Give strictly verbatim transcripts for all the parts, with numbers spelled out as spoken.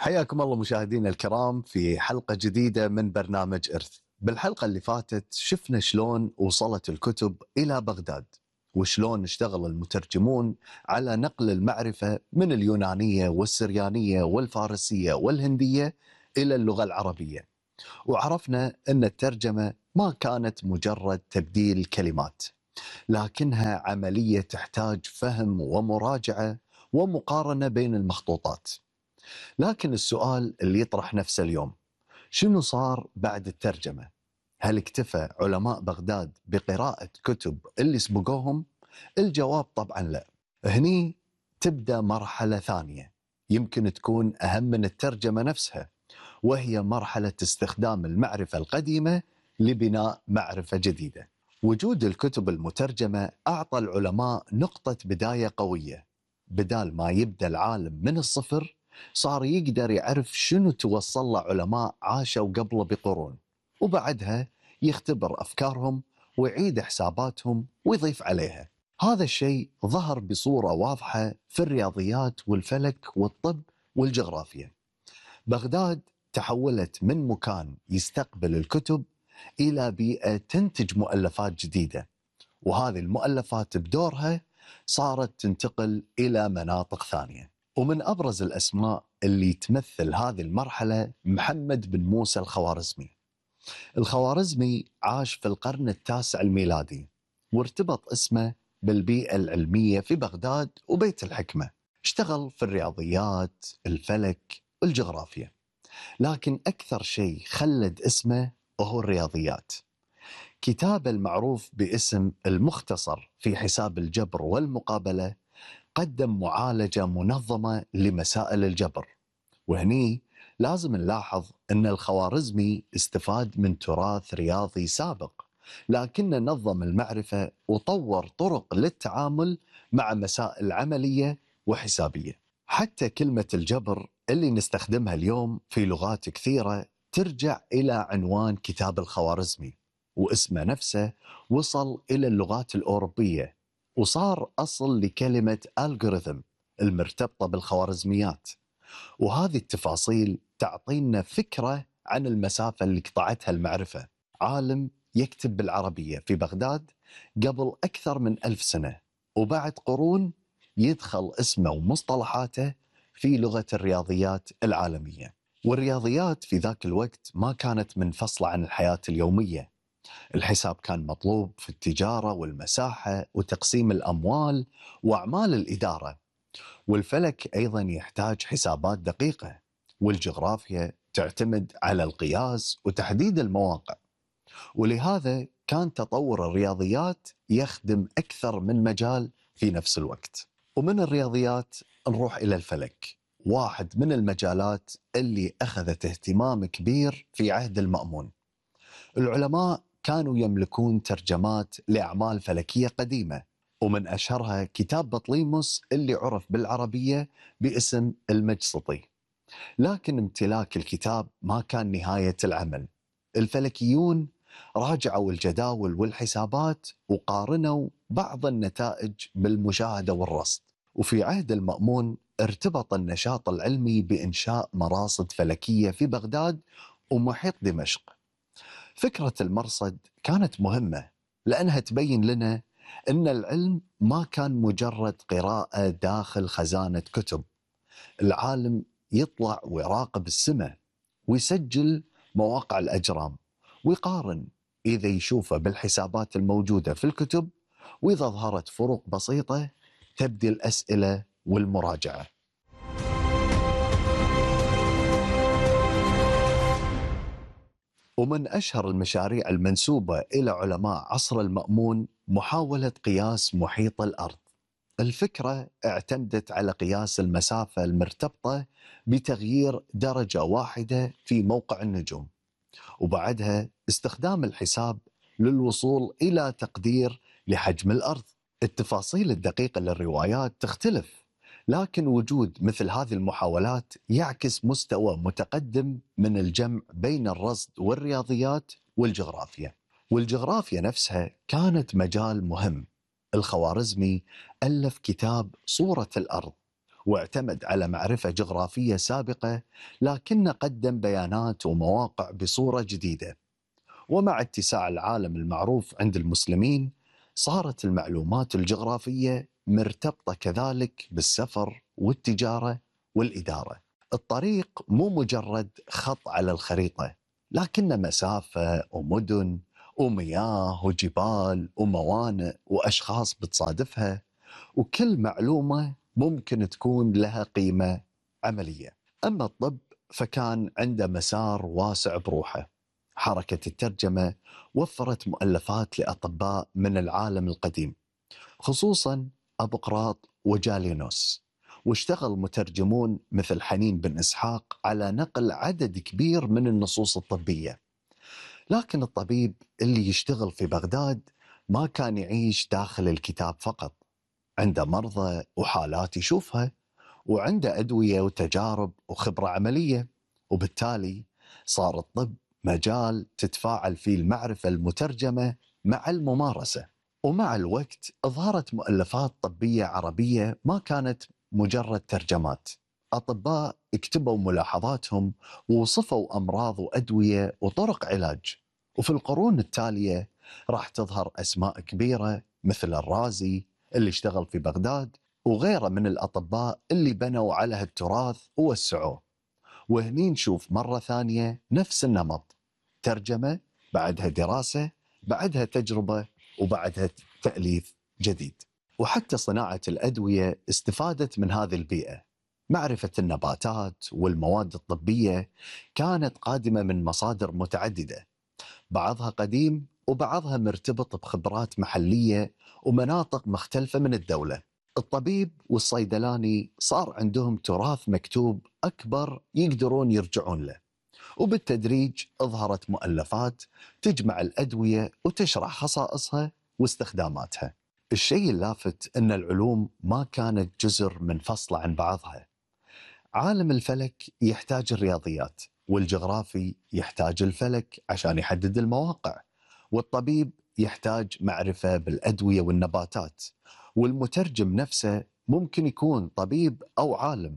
حياكم الله مشاهدينا الكرام في حلقة جديدة من برنامج إرث. بالحلقة اللي فاتت شفنا شلون وصلت الكتب إلى بغداد، وشلون اشتغل المترجمون على نقل المعرفة من اليونانية والسريانية والفارسية والهندية إلى اللغة العربية. وعرفنا أن الترجمة ما كانت مجرد تبديل كلمات، لكنها عملية تحتاج فهم ومراجعة ومقارنة بين المخطوطات. لكن السؤال اللي يطرح نفسه اليوم، شنو صار بعد الترجمة؟ هل اكتفى علماء بغداد بقراءة كتب اللي سبقوهم؟ الجواب طبعا لا. هني تبدأ مرحلة ثانية يمكن تكون أهم من الترجمة نفسها، وهي مرحلة استخدام المعرفة القديمة لبناء معرفة جديدة. وجود الكتب المترجمة أعطى العلماء نقطة بداية قوية. بدال ما يبدأ العالم من الصفر، صار يقدر يعرف شنو توصل له علماء عاشوا قبله بقرون، وبعدها يختبر أفكارهم ويعيد حساباتهم ويضيف عليها. هذا الشيء ظهر بصورة واضحة في الرياضيات والفلك والطب والجغرافيا. بغداد تحولت من مكان يستقبل الكتب إلى بيئة تنتج مؤلفات جديدة، وهذه المؤلفات بدورها صارت تنتقل إلى مناطق ثانية. ومن أبرز الأسماء اللي تمثل هذه المرحلة محمد بن موسى الخوارزمي. الخوارزمي عاش في القرن التاسع الميلادي، وارتبط اسمه بالبيئة العلمية في بغداد وبيت الحكمة. اشتغل في الرياضيات، الفلك والجغرافيا، لكن أكثر شيء خلد اسمه وهو الرياضيات. كتابه المعروف باسم المختصر في حساب الجبر والمقابلة قدم معالجة منظمة لمسائل الجبر. وهني لازم نلاحظ أن الخوارزمي استفاد من تراث رياضي سابق، لكنه نظم المعرفة وطور طرق للتعامل مع مسائل عملية وحسابية. حتى كلمة الجبر اللي نستخدمها اليوم في لغات كثيرة ترجع إلى عنوان كتاب الخوارزمي، واسمه نفسه وصل إلى اللغات الأوروبية وصار أصل لكلمة algorithm المرتبطة بالخوارزميات. وهذه التفاصيل تعطينا فكرة عن المسافة اللي قطعتها المعرفة. عالم يكتب بالعربية في بغداد قبل أكثر من ألف سنة، وبعد قرون يدخل اسمه ومصطلحاته في لغة الرياضيات العالمية. والرياضيات في ذاك الوقت ما كانت منفصلة عن الحياة اليومية. الحساب كان مطلوب في التجارة والمساحة وتقسيم الأموال وأعمال الإدارة. والفلك أيضا يحتاج حسابات دقيقة، والجغرافيا تعتمد على القياس وتحديد المواقع. ولهذا كان تطور الرياضيات يخدم أكثر من مجال في نفس الوقت. ومن الرياضيات نروح إلى الفلك، واحد من المجالات اللي أخذت اهتمام كبير في عهد المأمون. العلماء كانوا يملكون ترجمات لأعمال فلكية قديمة، ومن أشهرها كتاب بطليموس اللي عرف بالعربية باسم المجسطي. لكن امتلاك الكتاب ما كان نهاية العمل. الفلكيون راجعوا الجداول والحسابات وقارنوا بعض النتائج بالمشاهدة والرصد. وفي عهد المأمون ارتبط النشاط العلمي بإنشاء مراصد فلكية في بغداد ومحيط دمشق. فكرة المرصد كانت مهمة لأنها تبين لنا أن العلم ما كان مجرد قراءة داخل خزانة كتب. العالم يطلع ويراقب السماء ويسجل مواقع الأجرام ويقارن إذا يشوفه بالحسابات الموجودة في الكتب، وإذا ظهرت فروق بسيطة تبدي الأسئلة والمراجعة. ومن أشهر المشاريع المنسوبة إلى علماء عصر المأمون محاولة قياس محيط الأرض. الفكرة اعتمدت على قياس المسافة المرتبطة بتغيير درجة واحدة في موقع النجوم، وبعدها استخدام الحساب للوصول إلى تقدير لحجم الأرض. التفاصيل الدقيقة للروايات تختلف، لكن وجود مثل هذه المحاولات يعكس مستوى متقدم من الجمع بين الرصد والرياضيات والجغرافيا. والجغرافيا نفسها كانت مجال مهم. الخوارزمي ألف كتاب صورة الأرض، واعتمد على معرفة جغرافية سابقة، لكن قدم بيانات ومواقع بصورة جديدة. ومع اتساع العالم المعروف عند المسلمين، صارت المعلومات الجغرافية مرتبطة كذلك بالسفر والتجارة والإدارة. الطريق مو مجرد خط على الخريطة، لكن مسافة ومدن ومياه وجبال وموانئ وأشخاص بتصادفها، وكل معلومة ممكن تكون لها قيمة عملية. أما الطب فكان عنده مسار واسع بروحه. حركة الترجمة وفرت مؤلفات لأطباء من العالم القديم، خصوصا أبوقراط وجالينوس، واشتغل مترجمون مثل حنين بن إسحاق على نقل عدد كبير من النصوص الطبية. لكن الطبيب اللي يشتغل في بغداد ما كان يعيش داخل الكتاب فقط، عنده مرضى وحالات يشوفها، وعنده أدوية وتجارب وخبرة عملية. وبالتالي صار الطب مجال تتفاعل فيه المعرفة المترجمة مع الممارسة. ومع الوقت ظهرت مؤلفات طبية عربية ما كانت مجرد ترجمات. أطباء اكتبوا ملاحظاتهم ووصفوا أمراض وأدوية وطرق علاج. وفي القرون التالية راح تظهر أسماء كبيرة مثل الرازي اللي اشتغل في بغداد، وغيره من الأطباء اللي بنوا على هالتراث ووسعوه. وهني نشوف مرة ثانية نفس النمط: ترجمة، بعدها دراسة، بعدها تجربة، وبعدها تأليف جديد. وحتى صناعة الأدوية استفادت من هذه البيئة. معرفة النباتات والمواد الطبية كانت قادمة من مصادر متعددة، بعضها قديم وبعضها مرتبط بخبرات محلية ومناطق مختلفة من الدولة. الطبيب والصيدلاني صار عندهم تراث مكتوب أكبر يقدرون يرجعون له، وبالتدريج ظهرت مؤلفات تجمع الأدوية وتشرح خصائصها واستخداماتها. الشيء اللافت أن العلوم ما كانت جزر منفصلة عن بعضها. عالم الفلك يحتاج الرياضيات، والجغرافي يحتاج الفلك عشان يحدد المواقع، والطبيب يحتاج معرفة بالأدوية والنباتات، والمترجم نفسه ممكن يكون طبيب أو عالم.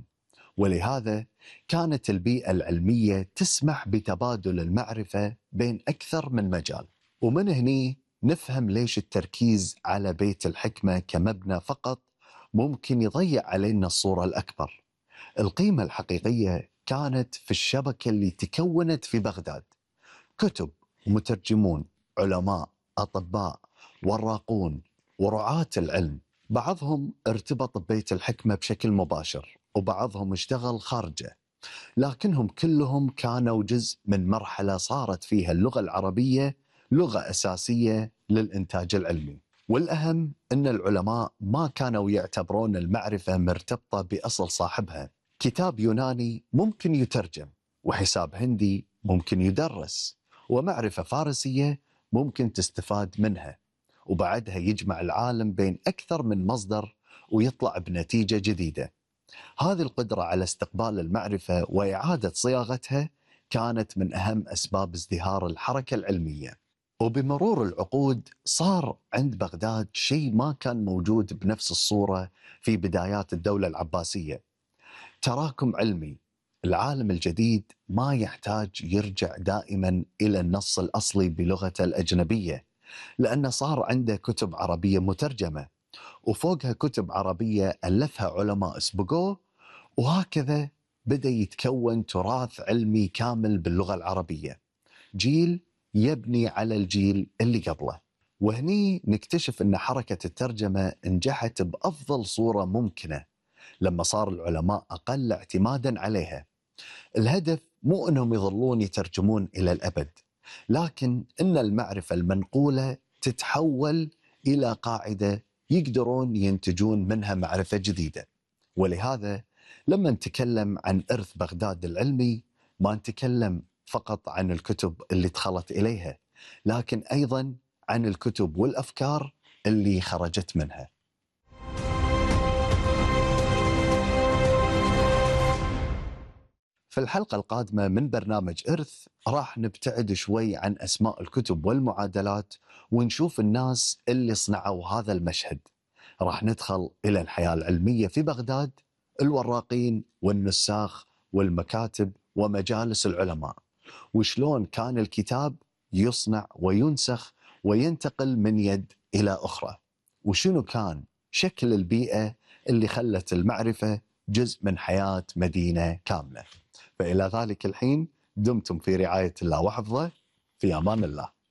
ولهذا كانت البيئة العلمية تسمح بتبادل المعرفة بين أكثر من مجال. ومن هني نفهم ليش التركيز على بيت الحكمة كمبنى فقط ممكن يضيع علينا الصورة الأكبر. القيمة الحقيقية كانت في الشبكة اللي تكونت في بغداد: كتب، مترجمون، علماء، أطباء، وراقون، ورعاة العلم. بعضهم ارتبط ببيت الحكمة بشكل مباشر، وبعضهم اشتغل خارجه، لكنهم كلهم كانوا جزء من مرحلة صارت فيها اللغة العربية لغة أساسية للإنتاج العلمي. والأهم أن العلماء ما كانوا يعتبرون المعرفة مرتبطة بأصل صاحبها. كتاب يوناني ممكن يترجم، وحساب هندي ممكن يدرس، ومعرفة فارسية ممكن تستفاد منها، وبعدها يجمع العالم بين أكثر من مصدر ويطلع بنتيجة جديدة. هذه القدرة على استقبال المعرفة وإعادة صياغتها كانت من أهم أسباب ازدهار الحركة العلمية. وبمرور العقود صار عند بغداد شيء ما كان موجود بنفس الصورة في بدايات الدولة العباسية: تراكم علمي. العالم الجديد ما يحتاج يرجع دائما إلى النص الأصلي بلغته الأجنبية، لأنه صار عنده كتب عربية مترجمة، وفوقها كتب عربية ألفها علماء سبقوه، وهكذا بدأ يتكون تراث علمي كامل باللغة العربية، جيل يبني على الجيل اللي قبله. وهني نكتشف أن حركة الترجمة نجحت بأفضل صورة ممكنة لما صار العلماء أقل اعتمادا عليها. الهدف مو أنهم يظلون يترجمون إلى الأبد، لكن أن المعرفة المنقولة تتحول إلى قاعدة يقدرون ينتجون منها معرفة جديدة. ولهذا لما نتكلم عن إرث بغداد العلمي ما نتكلم فقط عن الكتب اللي دخلت إليها، لكن أيضا عن الكتب والأفكار اللي خرجت منها. في الحلقة القادمة من برنامج إرث راح نبتعد شوي عن أسماء الكتب والمعادلات، ونشوف الناس اللي صنعوا هذا المشهد. راح ندخل إلى الحياة العلمية في بغداد الوراقين والنساخ والمكاتب ومجالس العلماء، وشلون كان الكتاب يصنع وينسخ وينتقل من يد إلى أخرى، وشنو كان شكل البيئة اللي خلت المعرفة جزء من حياة مدينة كاملة. فإلى ذلك الحين دمتم في رعاية الله وحفظه، في أمان الله.